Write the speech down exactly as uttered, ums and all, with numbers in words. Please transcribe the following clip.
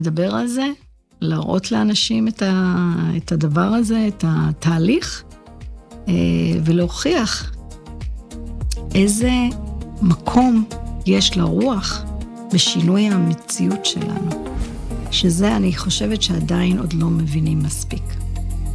לדבר על זה, להראות לאנשים את, ה, את הדבר הזה, את התהליך, ולהוכיח איזה מקום יש לרוח בשינוי המציאות שלנו. שזה אני חושבת שעדיין עוד לא מבינים מספיק.